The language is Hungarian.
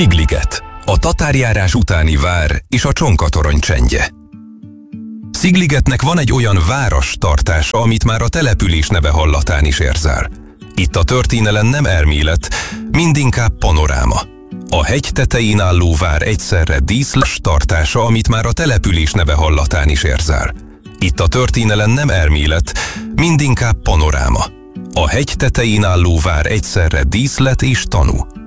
Szigliget, a tatárjárás utáni vár és a Csonkatorony csendje. Szigligetnek van egy olyan város tartása, amit már a település neve hallatán is érzel. Itt a történelem nem elmélet, mindinkább panoráma. A hegy tetején álló vár egyszerre díszles tartása, amit már a település neve hallatán is érzel. Itt a történelem nem elmélet, mindinkább panoráma. A hegy tetején álló vár egyszerre díszlet és tanú.